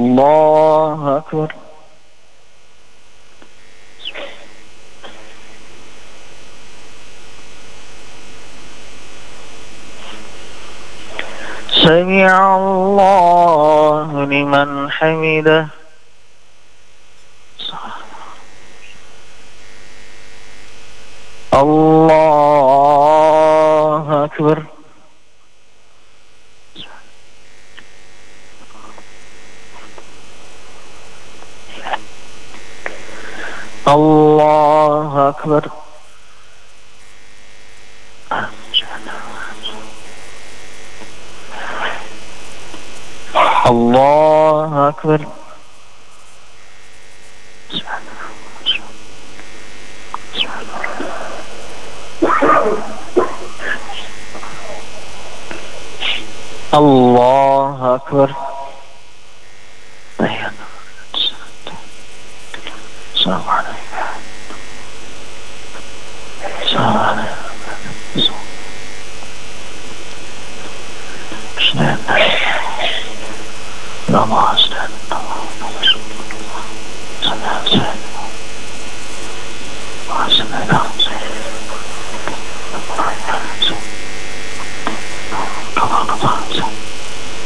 الله أكبر. سمع الله لمن حمده. الله أكبر. الله أكبر. الله أكبر. الله أكبر. السلام عليكم. السلام عليكم. Namaste.